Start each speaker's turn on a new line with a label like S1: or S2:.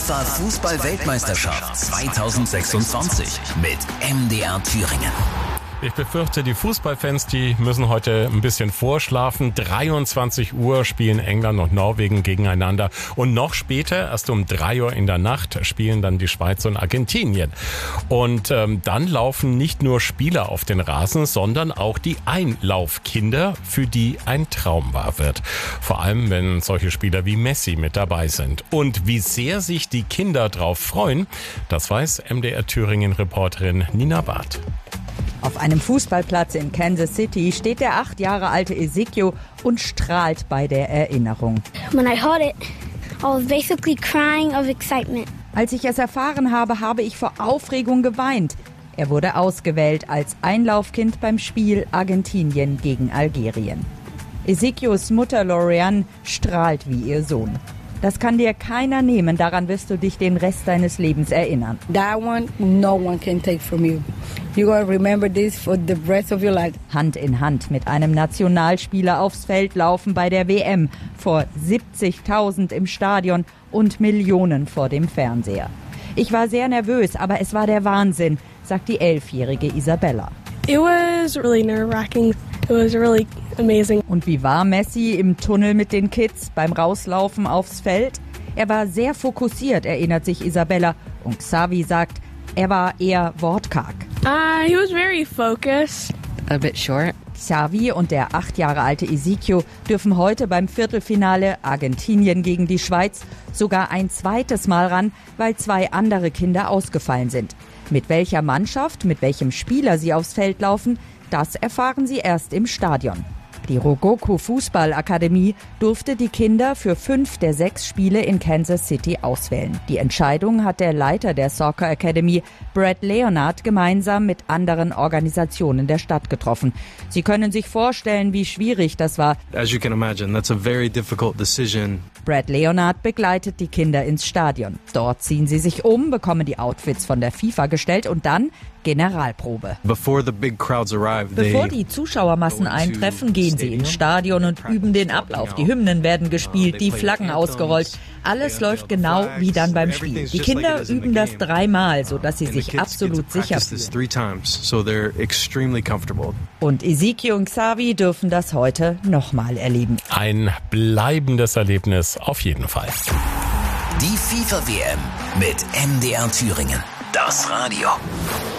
S1: FIFA-Fußball-Weltmeisterschaft 2026 mit MDR Thüringen.
S2: Ich befürchte, die Fußballfans, die müssen heute ein bisschen vorschlafen. 23 Uhr spielen England und Norwegen gegeneinander. Und noch später, erst um 3 Uhr in der Nacht, spielen dann die Schweiz und Argentinien. Und dann laufen nicht nur Spieler auf den Rasen, sondern auch die Einlaufkinder, für die ein Traum wahr wird. Vor allem, wenn solche Spieler wie Messi mit dabei sind. Und wie sehr sich die Kinder drauf freuen, das weiß MDR Thüringen-Reporterin Nina Barth.
S3: Auf einem Fußballplatz in Kansas City steht der 8 Jahre alte Ezekiel und strahlt bei der Erinnerung.
S4: When I heard it, I was basically crying of excitement.
S3: Als ich es erfahren habe, habe ich vor Aufregung geweint. Er wurde ausgewählt als Einlaufkind beim Spiel Argentinien gegen Algerien. Ezekiels Mutter Lorianne strahlt wie ihr Sohn. Das kann dir keiner nehmen, daran wirst du dich den Rest deines Lebens erinnern.
S5: That one, no one can take from you. You're gonna remember this for the rest of your life.
S3: Hand in Hand mit einem Nationalspieler aufs Feld laufen bei der WM, vor 70.000 im Stadion und Millionen vor dem Fernseher. Ich war sehr nervös, aber es war der Wahnsinn, sagt die 11-jährige Isabella.
S6: It was really nerve-wracking. It was really amazing.
S3: Und wie war Messi im Tunnel mit den Kids beim Rauslaufen aufs Feld? Er war sehr fokussiert, erinnert sich Isabella. Und Xavi sagt, er war eher wortkarg.
S6: He was very focused.
S7: A bit short.
S3: Xavi und der 8 Jahre alte Ezekiel dürfen heute beim Viertelfinale Argentinien gegen die Schweiz sogar ein zweites Mal ran, weil 2 andere Kinder ausgefallen sind. Mit welcher Mannschaft, mit welchem Spieler sie aufs Feld laufen, das erfahren sie erst im Stadion. Die Rogoku Fußballakademie durfte die Kinder für 5 der 6 Spiele in Kansas City auswählen. Die Entscheidung hat der Leiter der Soccer Academy, Brad Leonard, gemeinsam mit anderen Organisationen der Stadt getroffen. Sie können sich vorstellen, wie schwierig das war.
S8: As you can imagine, that's a very difficult decision.
S3: Brad Leonard begleitet die Kinder ins Stadion. Dort ziehen sie sich um, bekommen die Outfits von der FIFA gestellt und dann Generalprobe.
S8: Bevor
S3: die Zuschauermassen eintreffen, gehen sie ins Stadion und üben den Ablauf. Die Hymnen werden gespielt, die Flaggen ausgerollt. Alles läuft genau wie dann beim Spiel. Die Kinder üben das 3-mal, sodass sie sich absolut sicher fühlen. Und Ezekiel und Xavi dürfen das heute nochmal erleben.
S2: Ein bleibendes Erlebnis auf jeden Fall.
S1: Die FIFA-WM mit MDR Thüringen. Das Radio.